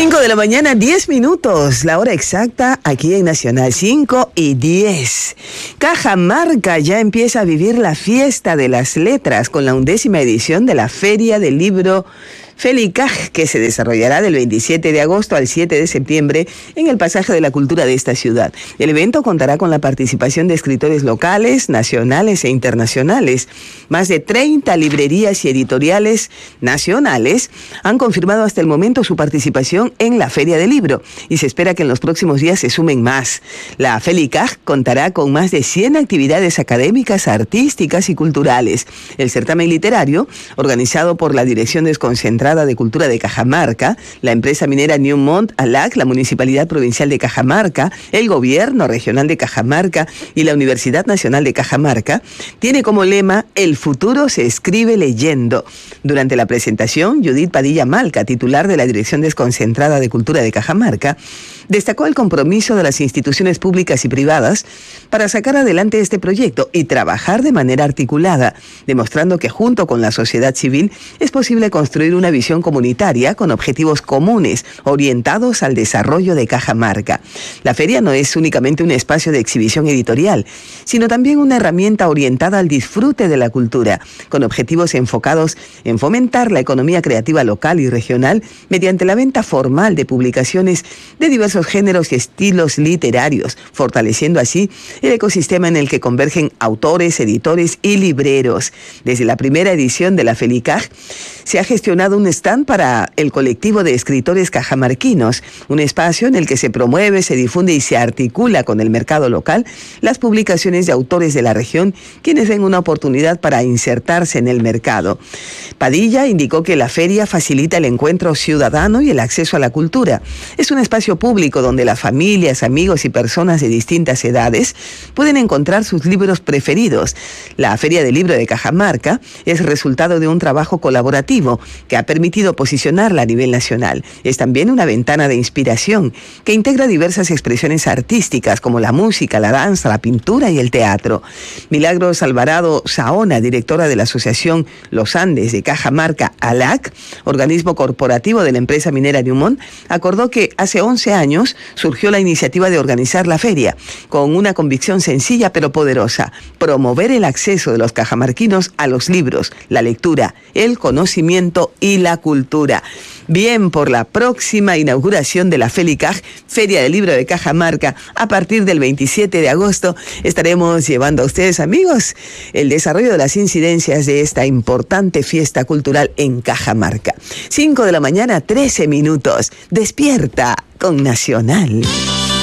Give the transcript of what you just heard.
5 de la mañana, 10 minutos, la hora exacta aquí en Nacional, 5:10. Cajamarca ya empieza a vivir la fiesta de las letras con la 11ª edición de la Feria del Libro FELICAJ, que se desarrollará del 27 de agosto al 7 de septiembre en el Pasaje de la Cultura de esta ciudad. El evento contará con la participación de escritores locales, nacionales e internacionales. Más de 30 librerías y editoriales nacionales han confirmado hasta el momento su participación en la Feria del Libro y se espera que en los próximos días se sumen más. La FELICAJ contará con más de 100 actividades académicas, artísticas y culturales. El certamen literario, organizado por la Dirección Desconcentrada de Cultura de Cajamarca, la empresa minera Newmont ALAC, la Municipalidad Provincial de Cajamarca, el Gobierno Regional de Cajamarca y la Universidad Nacional de Cajamarca, tiene como lema "El futuro se escribe leyendo". Durante la presentación, Judith Padilla Malca, titular de la Dirección Desconcentrada de Cultura de Cajamarca, destacó el compromiso de las instituciones públicas y privadas para sacar adelante este proyecto y trabajar de manera articulada, demostrando que junto con la sociedad civil es posible construir una visión comunitaria con objetivos comunes orientados al desarrollo de Cajamarca. La feria no es únicamente un espacio de exhibición editorial, sino también una herramienta orientada al disfrute de la cultura, con objetivos enfocados en fomentar la economía creativa local y regional mediante la venta formal de publicaciones de diversos géneros y estilos literarios, fortaleciendo así el ecosistema en el que convergen autores, editores y libreros. Desde la primera edición de la FELICAJ se ha gestionado un stand para el colectivo de escritores cajamarquinos, un espacio en el que se promueve, se difunde y se articula con el mercado local las publicaciones de autores de la región, quienes ven una oportunidad para insertarse en el mercado. Padilla indicó que la feria facilita el encuentro ciudadano y el acceso a la cultura. Es un espacio público donde las familias, amigos y personas de distintas edades pueden encontrar sus libros preferidos. La Feria del Libro de Cajamarca es resultado de un trabajo colaborativo que ha permitido posicionarla a nivel nacional. Es también una ventana de inspiración que integra diversas expresiones artísticas como la música, la danza, la pintura y el teatro. Milagros Alvarado Saona, directora de la Asociación Los Andes de Cajamarca ALAC, organismo corporativo de la empresa minera Newmont, acordó que hace 11 años surgió la iniciativa de organizar la feria con una convicción sencilla pero poderosa: promover el acceso de los cajamarquinos a los libros, la lectura, el conocimiento y la cultura. Bien por la próxima inauguración de la FELICAJ, Feria del Libro de Cajamarca. A partir del 27 de agosto estaremos llevando a ustedes, amigos, el desarrollo de las incidencias de esta importante fiesta cultural en Cajamarca. 5 de la mañana, 13 minutos. Despierta con Nacional.